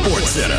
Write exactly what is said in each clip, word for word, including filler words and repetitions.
Sports Center.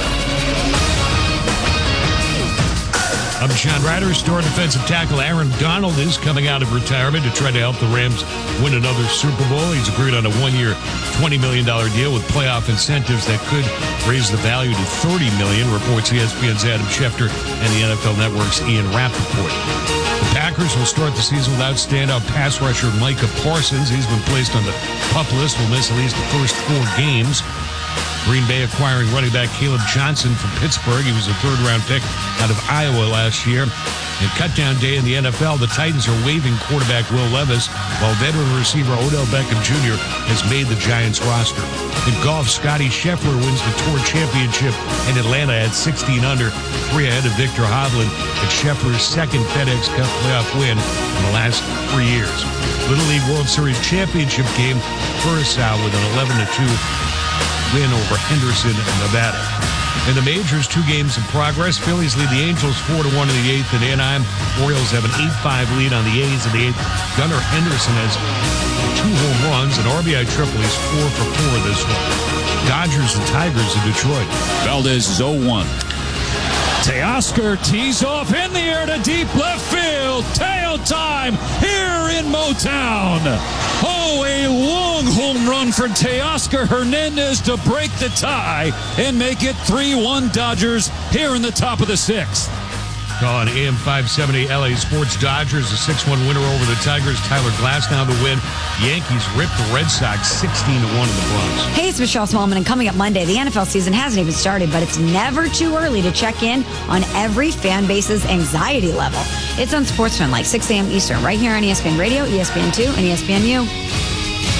I'm John Ryder. Star defensive tackle Aaron Donald is coming out of retirement to try to help the Rams win another Super Bowl. He's agreed on a one-year, twenty million dollars deal with playoff incentives that could raise the value to thirty million dollars, reports E S P N's Adam Schefter and the N F L Network's Ian Rappaport. The Packers will start the season without standout pass rusher Micah Parsons. He's been placed on the PUP list, will miss at least the first four games. Green Bay acquiring running back Caleb Johnson from Pittsburgh. He was a third-round pick out of Iowa last year. And cutdown day in the N F L, the Titans are waiving quarterback Will Levis, while veteran receiver Odell Beckham Junior has made the Giants roster. In golf, Scotty Scheffler wins the Tour Championship in Atlanta at sixteen under, three ahead of Victor Hovland, at Scheffler's second FedEx Cup playoff win in the last three years. Little League World Series Championship game, Curacao with an eleven to two win over Henderson and Nevada. In the majors, two games in progress. Phillies lead the Angels four to one in the eighth in Anaheim. Orioles have an eight five lead on the A's in the eighth. Gunnar Henderson has two home runs, and R B I triple. He's four for four this one. Dodgers and Tigers in Detroit. Valdez is oh one. Teoscar tees off in the air to deep left field. Tail time here in Motown. Oh, a long home run for Teoscar Hernandez to break the tie and make it three one Dodgers here in the top of the sixth. On A M five seventy, L A Sports. Dodgers, a six one winner over the Tigers. Tyler Glasnow the win. Yankees ripped the Red Sox sixteen to one in the Bronx. Hey, it's Michelle Smallman, and coming up Monday, the N F L season hasn't even started, but it's never too early to check in on every fan base's anxiety level. It's on SportsFan, like six a.m. Eastern, right here on E S P N Radio, E S P N two, and E S P N U.